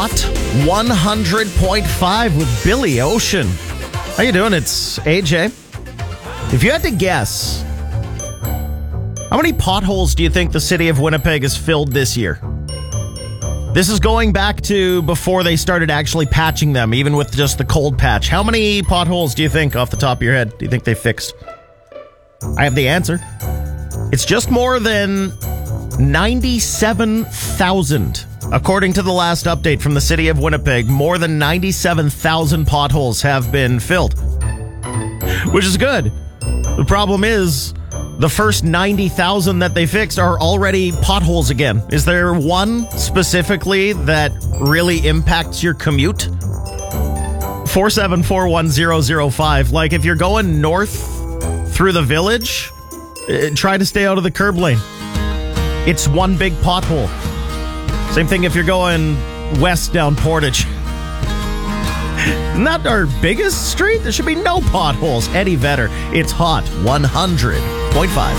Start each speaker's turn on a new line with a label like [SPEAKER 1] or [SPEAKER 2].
[SPEAKER 1] Hot 100.5 with Billy Ocean. How you doing? It's AJ. If you had to guess, how many potholes do you think the city of Winnipeg has filled this year? This is going back to before they started actually patching them, even with just the cold patch. How many potholes do you think, off the top of your head, do you think they fixed? I have the answer. It's just more than 97,000. According to the last update from the city of Winnipeg, more than 97,000 potholes have been filled, which is good. The problem is, the first 90,000 that they fixed are already potholes again. Is there one specifically that really impacts your commute? 4741005. Like, if you're going north through the village, try to stay out of the curb lane. It's one big pothole. Same thing if you're going west down Portage. Not our biggest street. There should be no potholes. Eddie Vedder. It's Hot 100.5.